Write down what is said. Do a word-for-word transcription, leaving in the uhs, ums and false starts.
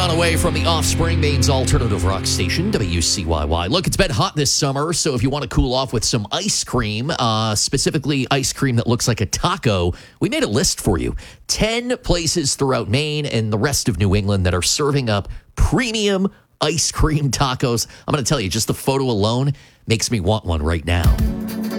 on the way from the Offspring, Maine's alternative rock station, W C Y Y. Look, it's been hot this summer, so if you want to cool off with some ice cream, uh, specifically ice cream that looks like a taco, we made a list for you. ten places throughout Maine and the rest of New England that are serving up premium ice cream tacos. I'm going to tell you, just the photo alone makes me want one right now.